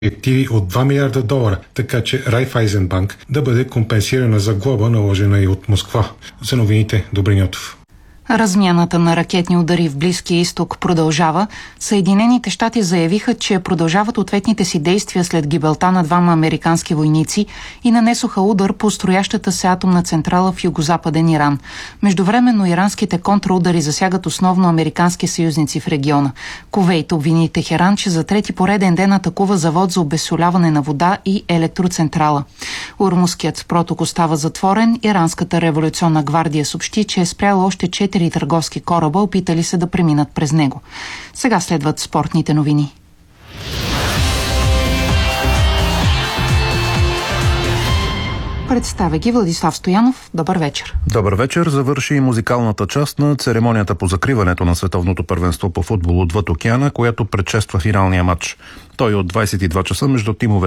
активи от $2 милиарда, така че Райфайзенбанк да бъде компенсирана за глоба, наложена и от Москва. За новините, Добрин Йотов. Размяната на ракетни удари в Близкия изток продължава. Съединените щати заявиха, че продължават ответните си действия след гибелта на двама американски войници и нанесоха удар по строящата се атомна централа в югозападен Иран. Междувременно иранските контраудари засягат основно американски съюзници в региона. Кувейт обвини Техеран, че за трети пореден ден атакува завод за обезсоляване на вода и електроцентрала. Ормузският проток остава затворен. Иранската революционна гвардия съобщи, че е спряла още 4 търговски кораба, опитали се да преминат през него. Сега следват спортните новини. Представя ги Владислав Стоянов. Добър вечер. Добър вечер. Завърши и музикалната част на церемонията по закриването на Световното първенство по футбол отвъд океана, която предшества финалния матч. Той от 22 часа между тимовете